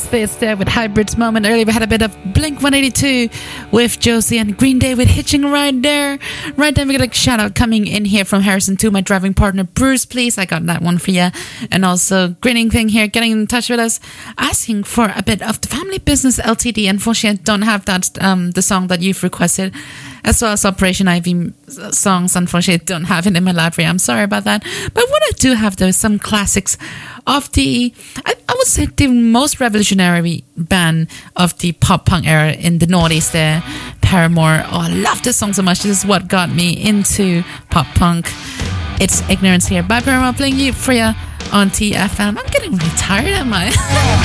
Space there with Hybrids Moment. Earlier we had a bit of Blink 182 with Josie and Green Day with Hitching Right There. Right then we got a shout out coming in here from Harrison to my driving partner Bruce, please. I got that one for you. And also Grinning Thing here getting in touch with us, asking for a bit of the Family Business LTD. Unfortunately, I don't have that the song that you've requested, as well as Operation Ivy songs. Unfortunately, I don't have it in my library. I'm sorry about that. But what I do have, though, is some classics of the, I would say, the most revolutionary band of the pop punk era in the noughties there, Paramore. Oh, I love this song so much. This is what got me into pop punk. It's Ignorance here by Paramore, playing you for you on TFM. I'm getting really tired, am I?